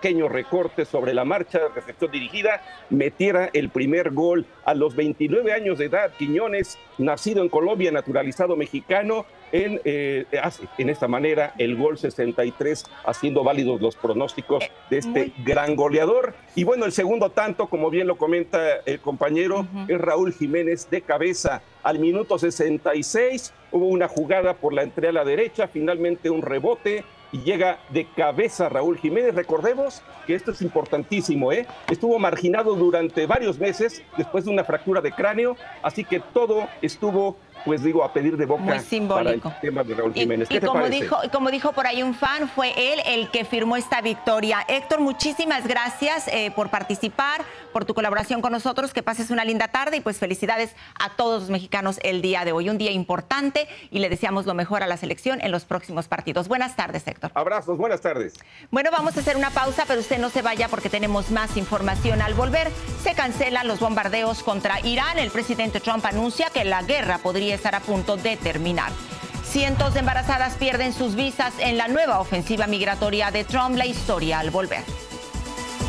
pequeño recorte sobre la marcha, recepción dirigida, metiera el primer gol a los 29 años de edad. Quiñones, nacido en Colombia, naturalizado mexicano, hace en esta manera el gol 63, haciendo válidos los pronósticos de este gran goleador. Y bueno, el segundo tanto, como bien lo comenta el compañero, es Raúl Jiménez de cabeza. Al minuto 66 hubo una jugada por la entrada a la derecha, finalmente un rebote y llega de cabeza Raúl Jiménez. Recordemos que esto es importantísimo, estuvo marginado durante varios meses después de una fractura de cráneo, así que todo estuvo, pues digo, a pedir de boca. Muy simbólico. Para el tema de Raúl Jiménez. ¿Qué te parece? Como dijo por ahí un fan, fue él el que firmó esta victoria. Héctor, muchísimas gracias por participar, por tu colaboración con nosotros. Que pases una linda tarde y pues felicidades a todos los mexicanos el día de hoy. Un día importante y le deseamos lo mejor a la selección en los próximos partidos. Buenas tardes, Héctor. Abrazos, buenas tardes. Bueno, vamos a hacer una pausa, pero usted no se vaya porque tenemos más información. Al volver, se cancelan los bombardeos contra Irán. El presidente Trump anuncia que la guerra podría estar a punto de terminar. Cientos de embarazadas pierden sus visas en la nueva ofensiva migratoria de Trump. La historia al volver.